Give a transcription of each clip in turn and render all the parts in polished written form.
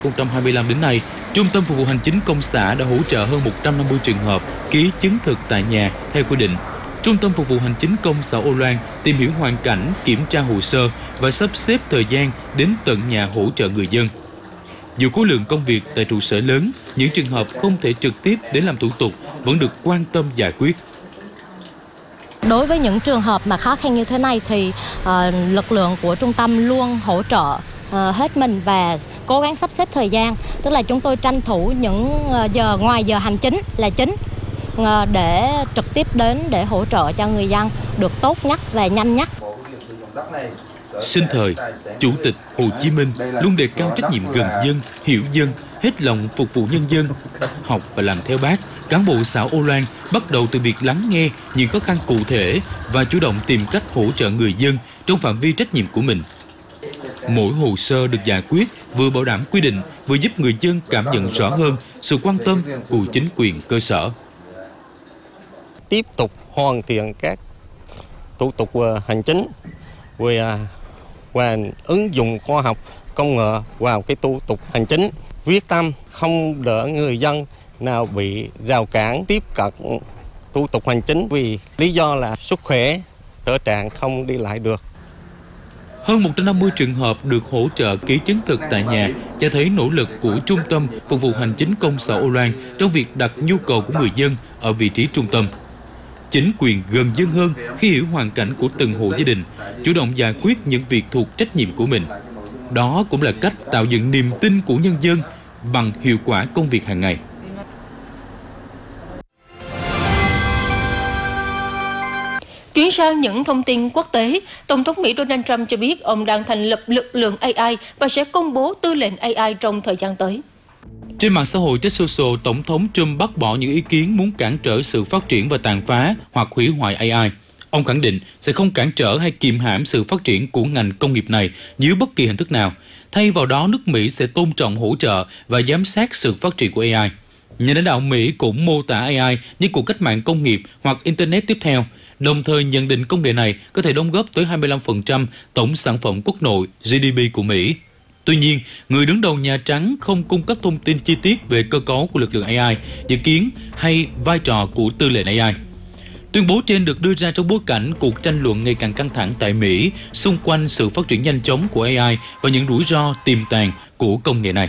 2025 đến nay, Trung tâm Phục vụ Hành chính công xã đã hỗ trợ hơn 150 trường hợp ký chứng thực tại nhà theo quy định. Trung tâm Phục vụ Hành chính công xã Âu Loan tìm hiểu hoàn cảnh, kiểm tra hồ sơ và sắp xếp thời gian đến tận nhà hỗ trợ người dân. Dù khối lượng công việc tại trụ sở lớn, những trường hợp không thể trực tiếp đến làm thủ tục vẫn được quan tâm giải quyết. Đối với những trường hợp mà khó khăn như thế này thì lực lượng của trung tâm luôn hỗ trợ hết mình và cố gắng sắp xếp thời gian. Tức là chúng tôi tranh thủ những giờ ngoài giờ hành chính là chính để trực tiếp đến để hỗ trợ cho người dân được tốt nhất và nhanh nhất. Sinh thời, Chủ tịch Hồ Chí Minh luôn đề cao trách nhiệm gần dân, hiểu dân, hết lòng phục vụ nhân dân. Học và làm theo Bác, cán bộ xã Âu Loan bắt đầu từ việc lắng nghe những khó khăn cụ thể và chủ động tìm cách hỗ trợ người dân trong phạm vi trách nhiệm của mình. Mỗi hồ sơ được giải quyết vừa bảo đảm quy định, vừa giúp người dân cảm nhận rõ hơn sự quan tâm của chính quyền cơ sở. Tiếp tục hoàn thiện các thủ tục hành chính và ứng dụng khoa học công nghệ vào cái thủ tục hành chính, quyết tâm không để người dân nào bị rào cản tiếp cận thủ tục hành chính vì lý do là sức khỏe, thể trạng không đi lại được. Hơn 150 trường hợp được hỗ trợ ký chứng thực tại nhà cho thấy nỗ lực của Trung tâm Phục vụ Hành chính công xã Âu Loan trong việc đặt nhu cầu của người dân ở vị trí trung tâm. Chính quyền gần dân hơn khi hiểu hoàn cảnh của từng hộ gia đình, chủ động giải quyết những việc thuộc trách nhiệm của mình. Đó cũng là cách tạo dựng niềm tin của nhân dân bằng hiệu quả công việc hàng ngày. Chuyển sang những thông tin quốc tế, Tổng thống Mỹ Donald Trump cho biết ông đang thành lập lực lượng AI và sẽ công bố tư lệnh AI trong thời gian tới. Trên mạng xã hội Truth Social, Tổng thống Trump bác bỏ những ý kiến muốn cản trở sự phát triển và tàn phá hoặc hủy hoại AI. Ông khẳng định sẽ không cản trở hay kiềm hãm sự phát triển của ngành công nghiệp này dưới bất kỳ hình thức nào. Thay vào đó, nước Mỹ sẽ tôn trọng, hỗ trợ và giám sát sự phát triển của AI. Nhà lãnh đạo Mỹ cũng mô tả AI như cuộc cách mạng công nghiệp hoặc Internet tiếp theo, đồng thời nhận định công nghệ này có thể đóng góp tới 25% tổng sản phẩm quốc nội GDP của Mỹ. Tuy nhiên, người đứng đầu Nhà Trắng không cung cấp thông tin chi tiết về cơ cấu của lực lượng AI, dự kiến hay vai trò của tư lệnh AI. Tuyên bố trên được đưa ra trong bối cảnh cuộc tranh luận ngày càng căng thẳng tại Mỹ xung quanh sự phát triển nhanh chóng của AI và những rủi ro tiềm tàng của công nghệ này.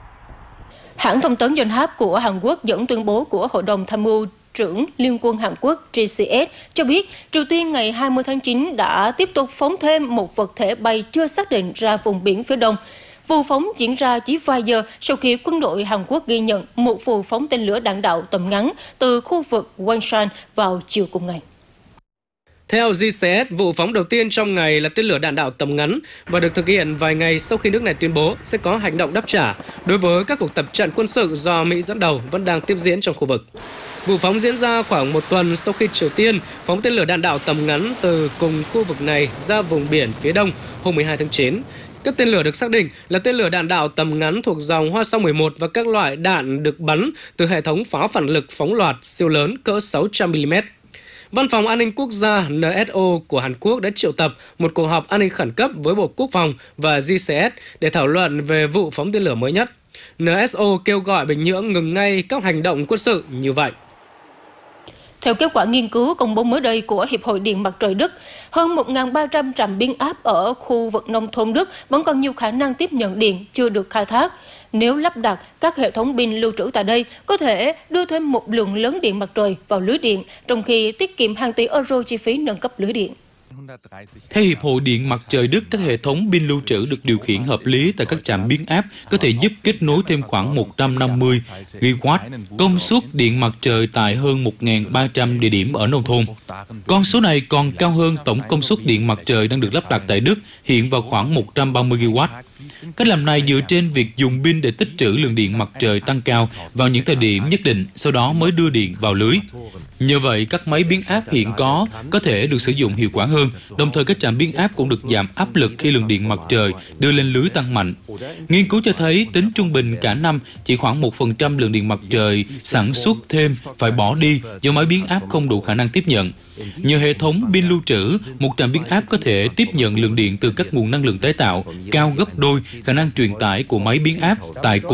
Hãng thông tấn Yonhap của Hàn Quốc dẫn tuyên bố của Hội đồng Tham mưu trưởng Liên quân Hàn Quốc JCS cho biết Triều Tiên ngày 20 tháng 9 đã tiếp tục phóng thêm một vật thể bay chưa xác định ra vùng biển phía đông. Vụ phóng diễn ra chỉ vài giờ sau khi quân đội Hàn Quốc ghi nhận một vụ phóng tên lửa đạn đạo tầm ngắn từ khu vực Wonsan vào chiều cùng ngày. Theo JCS, vụ phóng đầu tiên trong ngày là tên lửa đạn đạo tầm ngắn và được thực hiện vài ngày sau khi nước này tuyên bố sẽ có hành động đáp trả đối với các cuộc tập trận quân sự do Mỹ dẫn đầu vẫn đang tiếp diễn trong khu vực. Vụ phóng diễn ra khoảng một tuần sau khi Triều Tiên phóng tên lửa đạn đạo tầm ngắn từ cùng khu vực này ra vùng biển phía đông hôm 12 tháng 9. Các tên lửa được xác định là tên lửa đạn đạo tầm ngắn thuộc dòng Hwasong-11 và các loại đạn được bắn từ hệ thống pháo phản lực phóng loạt siêu lớn cỡ 600mm. Văn phòng An ninh Quốc gia NSO của Hàn Quốc đã triệu tập một cuộc họp an ninh khẩn cấp với Bộ Quốc phòng và JCS để thảo luận về vụ phóng tên lửa mới nhất. NSO kêu gọi Bình Nhưỡng ngừng ngay các hành động quân sự như vậy. Theo kết quả nghiên cứu công bố mới đây của Hiệp hội Điện mặt trời Đức, hơn 1.300 trạm biến áp ở khu vực nông thôn Đức vẫn còn nhiều khả năng tiếp nhận điện chưa được khai thác. Nếu lắp đặt các hệ thống pin lưu trữ tại đây, có thể đưa thêm một lượng lớn điện mặt trời vào lưới điện, trong khi tiết kiệm hàng tỷ euro chi phí nâng cấp lưới điện. Theo Hiệp hội Điện mặt trời Đức, các hệ thống pin lưu trữ được điều khiển hợp lý tại các trạm biến áp có thể giúp kết nối thêm khoảng 150 GW công suất điện mặt trời tại hơn 1.300 địa điểm ở nông thôn. Con số này còn cao hơn tổng công suất điện mặt trời đang được lắp đặt tại Đức, hiện vào khoảng 130 GW. Cách làm này dựa trên việc dùng pin để tích trữ lượng điện mặt trời tăng cao vào những thời điểm nhất định, sau đó mới đưa điện vào lưới. Nhờ vậy, các máy biến áp hiện có thể được sử dụng hiệu quả hơn, đồng thời các trạm biến áp cũng được giảm áp lực khi lượng điện mặt trời đưa lên lưới tăng mạnh. Nghiên cứu cho thấy tính trung bình cả năm chỉ khoảng 1% lượng điện mặt trời sản xuất thêm phải bỏ đi do máy biến áp không đủ khả năng tiếp nhận. Nhờ hệ thống pin lưu trữ, một trạm biến áp có thể tiếp nhận lượng điện từ các nguồn năng lượng tái tạo cao gấp đôi đôi khả năng truyền tải của máy biến áp tại